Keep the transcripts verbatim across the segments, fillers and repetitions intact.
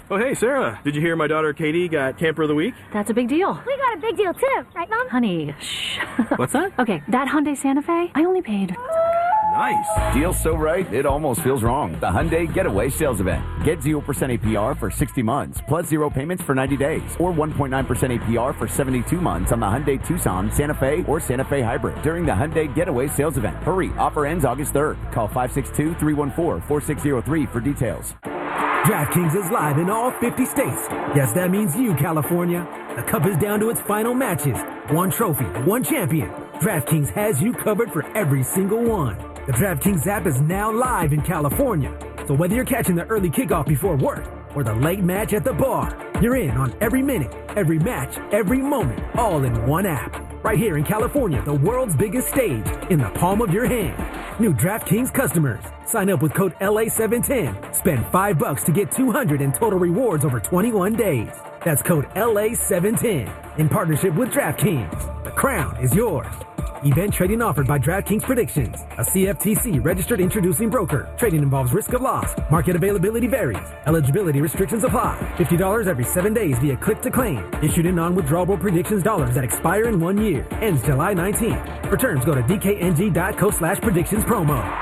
Oh, hey, Sarah. Did you hear my daughter Katie got Camper of the Week? That's a big deal. We got a big deal, too. Right, Mom? Honey, shh. What's that? Okay, that Hyundai Santa Fe, I only paid... Nice. Deal so right, it almost feels wrong. The Hyundai Getaway Sales Event. Get zero percent A P R for sixty months, plus zero payments for ninety days, or one point nine percent A P R for seventy-two months on the Hyundai Tucson, Santa Fe, or Santa Fe Hybrid during the Hyundai Getaway Sales Event. Hurry, offer ends August third. Call five six two, three one four, four six zero three for details. DraftKings is live in all fifty states. Yes, that means you, California. The Cup is down to its final matches. One trophy, one champion. DraftKings has you covered for every single one. The DraftKings app is now live in California. So whether you're catching the early kickoff before work or the late match at the bar, you're in on every minute, every match, every moment, all in one app. Right here in California, the world's biggest stage, in the palm of your hand. New DraftKings customers. Sign up with code L A seven ten. Spend five bucks to get two hundred in total rewards over twenty-one days. That's code L A seven ten. In partnership with DraftKings. The crown is yours. Event trading offered by DraftKings Predictions, a C F T C registered introducing broker. Trading involves risk of loss. Market availability varies. Eligibility restrictions apply. fifty dollars every seven days via click to claim. Issued in non-withdrawable predictions dollars that expire in one year. Ends July nineteenth. For terms, go to dkng.co slash predictions promo.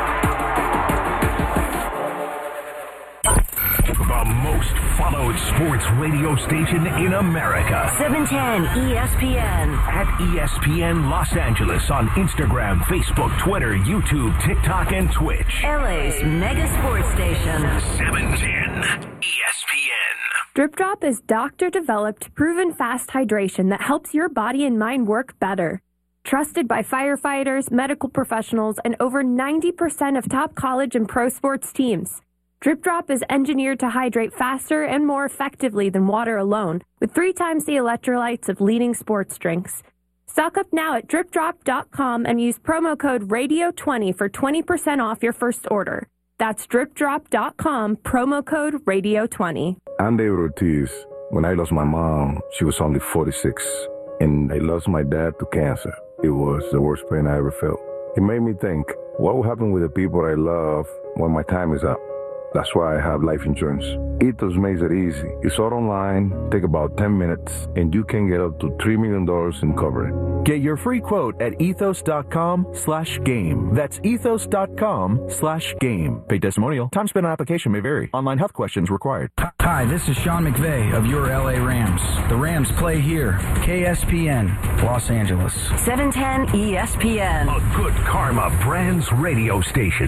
The most followed sports radio station in America. seven ten E S P N. At E S P N Los Angeles on Instagram, Facebook, Twitter, YouTube, TikTok, and Twitch. L A's mega sports station. seven ten E S P N. Drip Drop is doctor-developed, proven fast hydration that helps your body and mind work better. Trusted by firefighters, medical professionals, and over ninety percent of top college and pro sports teams. Drip Drop is engineered to hydrate faster and more effectively than water alone, with three times the electrolytes of leading sports drinks. Stock up now at drip drop dot com and use promo code radio twenty for twenty percent off your first order. That's drip drop dot com, promo code radio twenty. I'm David Ortiz. When I lost my mom, she was only forty-six, and I lost my dad to cancer. It was the worst pain I ever felt. It made me think, what will happen with the people I love when my time is up? That's why I have life insurance. Ethos makes it easy. It's all online, take about ten minutes, and you can get up to three million dollars in coverage. Get your free quote at ethos.com slash game. That's ethos.com slash game. Paid testimonial. Time spent on application may vary. Online health questions required. Hi, this is Sean McVay of your L A Rams. The Rams play here. K S P N, Los Angeles. seven ten E S P N. A Good Karma Brands radio station.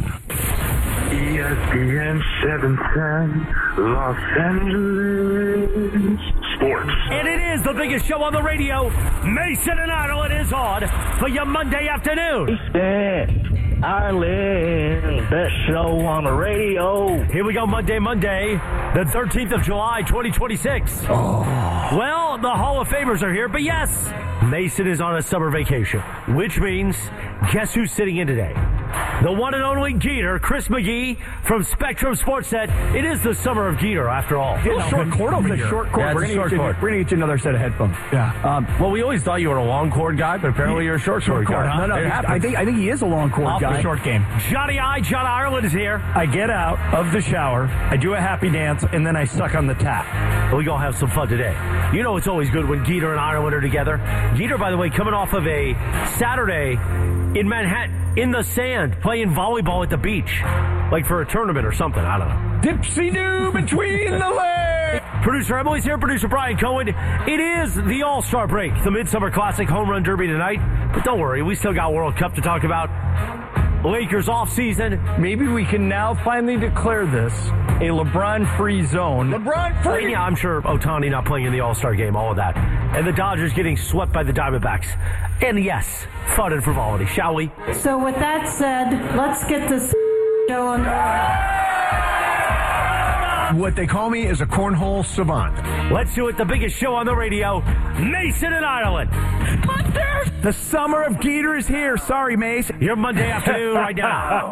E S P N seven ten, Los Angeles Sports. And it is the biggest show on the radio. Mason and Arnold is on for your Monday afternoon. Yeah, Ireland, best show on the radio. Here we go, Monday, Monday, the thirteenth of July, twenty twenty-six. Oh. Well, the Hall of Famers are here, but yes, Mason is on a summer vacation, which means guess who's sitting in today? The one and only Geeter, Chris McGee from Spectrum Sportsnet. It is the summer of Geeter, after all. Get a short cord over here. Short cord. Yeah, we're going to get you another set of headphones. Yeah. Um, well, we always thought you were a long cord guy, but apparently you're a short, short cord. Huh? No, no. I think I think he is a long cord Off guy. The short game. Johnny I, John Ireland is here. I get out of the shower, I do a happy dance, and then I suck on the tap. We're going to have some fun today. You know it's always good when Geeter and Ireland are together. Geeter, by the way, coming off of a Saturday in Manhattan, in the sand, playing volleyball at the beach. Like for a tournament or something, I don't know. Dipsy-doo between the legs! Producer Emily's here, producer Brian Cohen. It is the All-Star break, the Midsummer Classic Home Run Derby tonight. But don't worry, we still got World Cup to talk about. Lakers off-season. Maybe we can now finally declare this a LeBron-free zone. LeBron-free? Yeah, I'm sure Ohtani not playing in the All-Star game, all of that. And the Dodgers getting swept by the Diamondbacks. And yes, fun and frivolity, shall we? So with that said, let's get this show on. What they call me is a cornhole savant. Let's do it, the biggest show on the radio, Mason and Ireland. Hunter! The summer of Geeter is here. Sorry, Mace. Your Monday afternoon right now.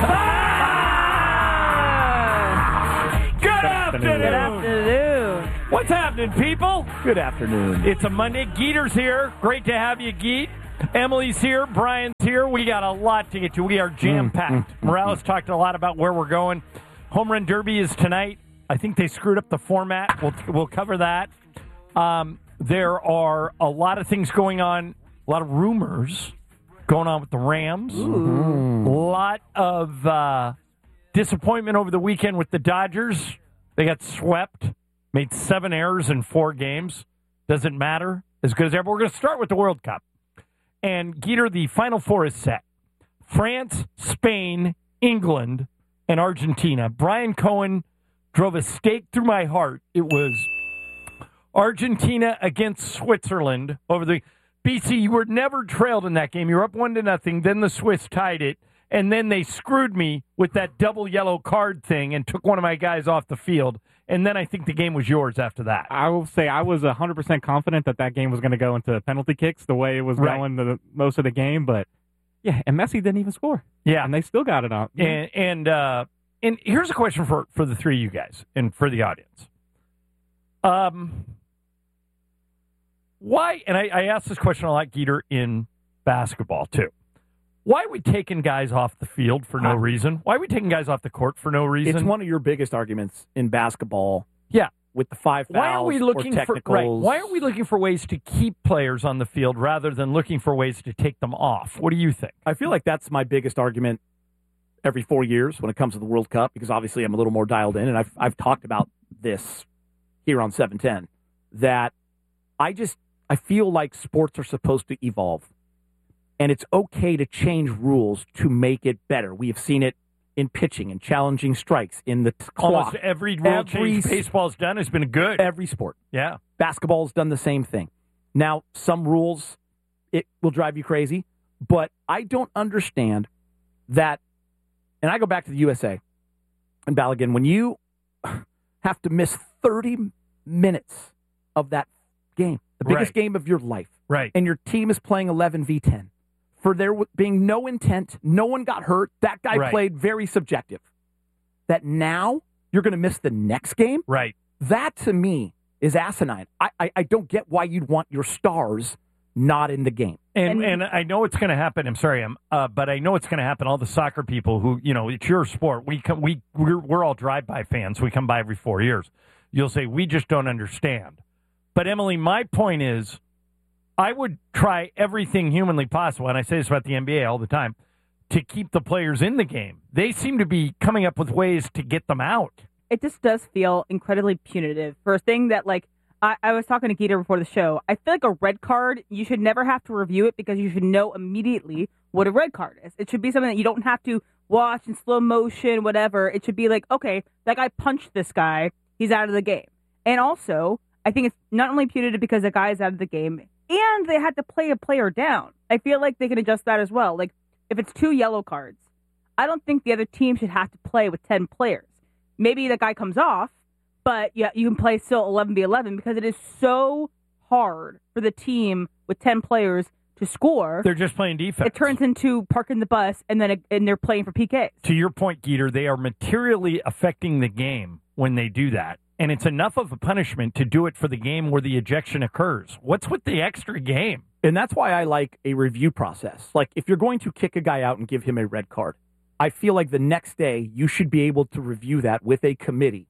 Good afternoon. Good afternoon. What's happening, people? Good afternoon. It's a Monday. Geeter's here. Great to have you, Geet. Emily's here. Brian's here. We got a lot to get to. We are jam-packed. Mm, mm, Morales mm, talked a lot about where we're going. Home Run Derby is tonight. I think they screwed up the format. We'll we'll cover that. Um, there are a lot of things going on, a lot of rumors going on with the Rams. Ooh. A lot of uh, disappointment over the weekend with the Dodgers. They got swept, made seven errors in four games. Doesn't matter. As good as ever. We're going to start with the World Cup. And, Geeter, the Final Four is set. France, Spain, England, and Argentina. Brian Cohen drove a stake through my heart. It was Argentina against Switzerland over the B C. You were never trailed in that game. You were up one to nothing. Then the Swiss tied it, and then they screwed me with that double yellow card thing and took one of my guys off the field. And then I think the game was yours after that. I will say I was one hundred percent confident that that game was going to go into penalty kicks the way it was Right. going the most of the game, but yeah, and Messi didn't even score. Yeah, and they still got it out. And and uh, and here's a question for, for the three of you guys and for the audience. Um, why? And I, I asked this question a lot, Geeter, in basketball too. Why are we taking guys off the field for no Uh, reason? Why are we taking guys off the court for no reason? It's one of your biggest arguments in basketball. Yeah, with the five fouls Why are we looking or for technicals. right? Why are we looking for ways to keep players on the field rather than looking for ways to take them off? What do you think? I feel like that's my biggest argument every four years when it comes to the World Cup, because obviously I'm a little more dialed in, and I've I've talked about this here on seven ten, that I just I feel like sports are supposed to evolve, and it's okay to change rules to make it better. We have seen it in pitching and challenging strikes in the t- clock. Almost every rule change baseball's done has been good. Every sport. Yeah. Basketball's done the same thing. Now, some rules, it will drive you crazy, but I don't understand that. And I go back to the U S A and Balogun, when you have to miss thirty minutes of that game, the biggest Right. game of your life, right? And your team is playing eleven v ten, for there being no intent, no one got hurt, that guy Right. played very subjective, that now you're going to miss the next game? Right. That, to me, is asinine. I, I, I don't get why you'd want your stars not in the game. And and I know it's going to happen. I'm sorry, I'm, uh, but I know it's going to happen. All the soccer people who, you know, it's your sport. We come, we we're, we're all drive-by fans. We come by every four years. You'll say we just don't understand. But Emily, my point is, I would try everything humanly possible, and I say this about the N B A all the time, to keep the players in the game. They seem to be coming up with ways to get them out. It just does feel incredibly punitive for a thing that, like, I, I was talking to Geeter before the show. I feel like a red card, you should never have to review it because you should know immediately what a red card is. It should be something that you don't have to watch in slow motion, whatever. It should be like, okay, that guy punched this guy. He's out of the game. And also, I think it's not only punitive because the guy is out of the game, and they had to play a player down. I feel like they can adjust that as well. Like, if it's two yellow cards, I don't think the other team should have to play with ten players. Maybe the guy comes off, but yeah, you can play still eleven v eleven because it is so hard for the team with ten players to score. They're just playing defense. It turns into parking the bus, and then it, and they're playing for P Ks. To your point, Geeter, they are materially affecting the game when they do that. And it's enough of a punishment to do it for the game where the ejection occurs. What's with the extra game? And that's why I like a review process. Like, if you're going to kick a guy out and give him a red card, I feel like the next day you should be able to review that with a committee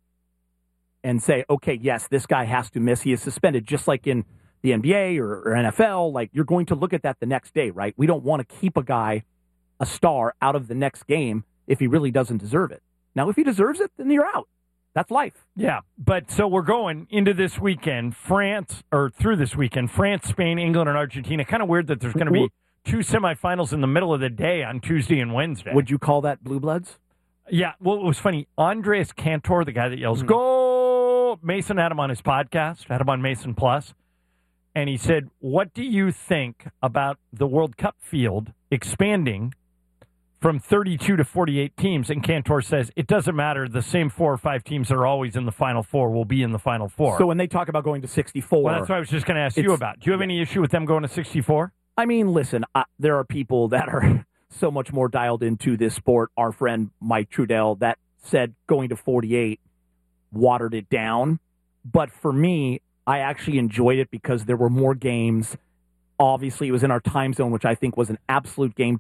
and say, okay, yes, this guy has to miss. He is suspended, just like in the N B A or, or N F L. Like, you're going to look at that the next day, right? We don't want to keep a guy, a star, out of the next game if he really doesn't deserve it. Now, if he deserves it, then you're out. That's life. Yeah, but so we're going into this weekend, France, or through this weekend, France, Spain, England, and Argentina. Kind of weird that there's going to be two semifinals in the middle of the day on Tuesday and Wednesday. Would you call that Blue Bloods? Yeah, well, it was funny. Andres Cantor, the guy that yells, Mm-hmm. go! Mason had him on his podcast, had him on Mason Plus, and he said, what do you think about the World Cup field expanding from thirty-two to forty-eight teams? And Cantor says, it doesn't matter. The same four or five teams that are always in the Final Four will be in the Final Four. So when they talk about going to sixty-four... Well, that's what I was just going to ask you it's- about. Do you have any issue with them going to sixty-four? I mean, listen, uh, there are people that are so much more dialed into this sport. Our friend Mike Trudell that said going to forty-eight watered it down. But for me, I actually enjoyed it because there were more games. Obviously, it was in our time zone, which I think was an absolute game